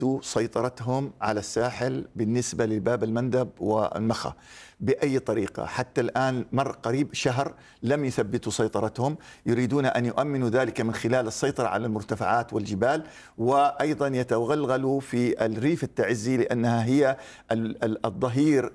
سيطرتهم على الساحل بالنسبة لباب المندب والمخا بأي طريقة. حتى الآن مر قريب شهر لم يثبتوا سيطرتهم، يريدون أن يؤمنوا ذلك من خلال السيطرة على المرتفعات والجبال، وأيضا يتغلغلوا في الريف التعزي لأنها هي الظهير